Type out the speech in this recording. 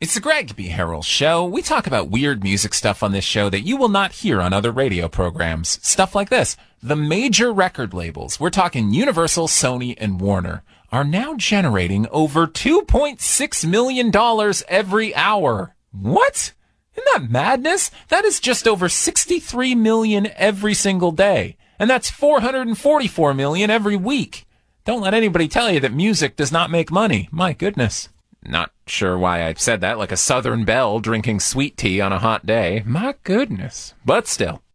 It's the Greg B. Harrell Show. We talk about weird music stuff on this show that you will not hear on other radio programs. Stuff like this. The major record labels, we're talking Universal, Sony, and Warner, are now generating over $2.6 million every hour. What? Isn't that madness? That is just over $63 million every single day. And that's $444 million every week. Don't let anybody tell you that music does not make money. My goodness. Not sure why I said that like a Southern belle drinking sweet tea on a hot day. My goodness. But still.